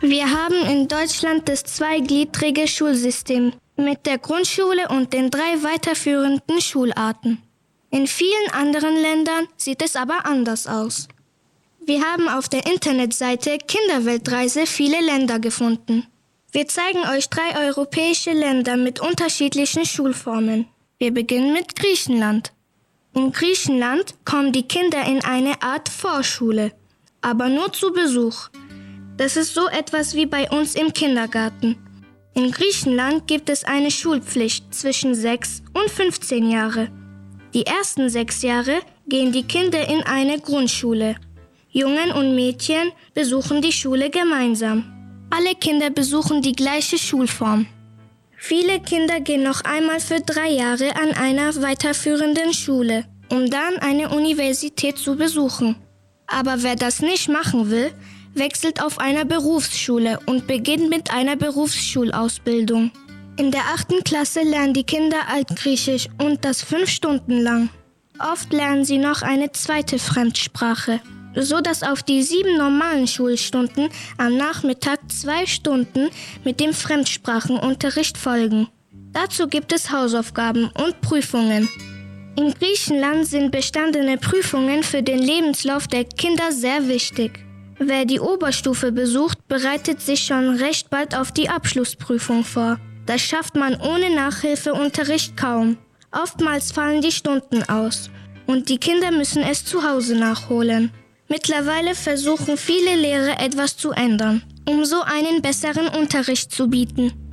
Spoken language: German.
Wir haben in Deutschland das zweigliedrige Schulsystem mit der Grundschule und den 3 weiterführenden Schularten. In vielen anderen Ländern sieht es aber anders aus. Wir haben auf der Internetseite Kinderweltreise viele Länder gefunden. Wir zeigen euch 3 europäische Länder mit unterschiedlichen Schulformen. Wir beginnen mit Griechenland. In Griechenland kommen die Kinder in eine Art Vorschule, aber nur zu Besuch. Das ist so etwas wie bei uns im Kindergarten. In Griechenland gibt es eine Schulpflicht zwischen 6 und 15 Jahre. Die ersten 6 Jahre gehen die Kinder in eine Grundschule. Jungen und Mädchen besuchen die Schule gemeinsam. Alle Kinder besuchen die gleiche Schulform. Viele Kinder gehen noch einmal für 3 Jahre an einer weiterführenden Schule, um dann eine Universität zu besuchen. Aber wer das nicht machen will, wechselt auf einer Berufsschule und beginnt mit einer Berufsschulausbildung. In der 8. Klasse lernen die Kinder Altgriechisch und das 5 Stunden lang. Oft lernen sie noch eine zweite Fremdsprache, so dass auf die 7 normalen Schulstunden am Nachmittag 2 Stunden mit dem Fremdsprachenunterricht folgen. Dazu gibt es Hausaufgaben und Prüfungen. In Griechenland sind bestandene Prüfungen für den Lebenslauf der Kinder sehr wichtig. Wer die Oberstufe besucht, bereitet sich schon recht bald auf die Abschlussprüfung vor. Das schafft man ohne Nachhilfeunterricht kaum. Oftmals fallen die Stunden aus und die Kinder müssen es zu Hause nachholen. Mittlerweile versuchen viele Lehrer etwas zu ändern, um so einen besseren Unterricht zu bieten.